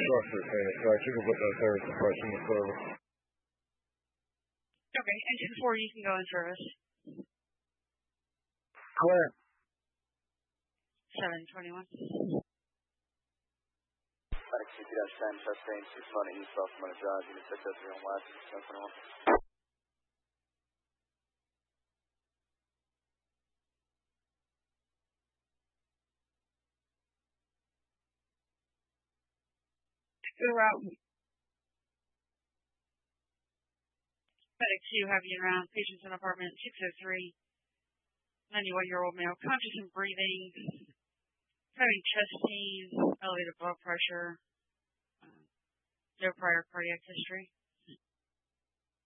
structure in it, so I took a look at there suppressing the service. Okay, engine 4, you can go in service. Clear. 721. Medic CP-10, sustained 6 east off Money Drive, unit 603 on west, 721. Good route. Medic 2, have you around. Patients in apartment 603. 91-year-old male, conscious and breathing, having chest pain, elevated blood pressure, no prior cardiac history.